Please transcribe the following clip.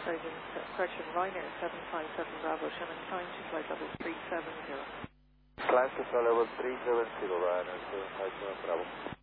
Correction, Ryanair 757 Bravo, Shannon, climb to flight level 370. Climb to flight level 370, Ryanair 757 Bravo.